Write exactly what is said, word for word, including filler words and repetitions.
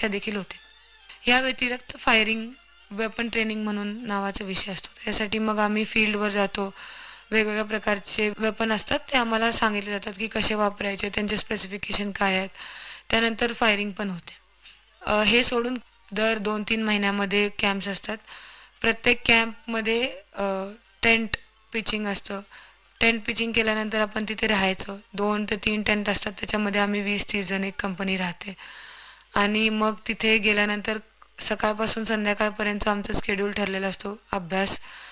परीक्षा देखील होते. या व्यतिरिक्त फायरिंग वेपन ट्रेनिंग म्हणून नावाचा विषय असतो. त्यासाठी मग आम्ही फील्डवर जातो. वेगवेगळ्या प्रकारचे वेपन असतात ते आम्हाला सांगितले जातात की कसे वापरायचे, त्यांचे स्पेसिफिकेशन काय आहेत. त्यानंतर फायरिंग पण होते. अ, हे सोडून दर दोन तीन महिन्यामध्ये कॅम्प्स असतात. प्रत्येक कॅम्पमध्ये टेंट पिचिंग असतं. टेंट पिचिंग केल्यानंतर आपण तिथे राहायचं. दोन ते तीन टेंट असतात, त्याच्यामध्ये आम्ही वीस तीस जण एक कंपनी राहते. आणि मग तिथे गेल्यानंतर सकाळपासून संध्याकाळपर्यंत आमचा शेड्यूल ठरलेला असतो. अभ्यास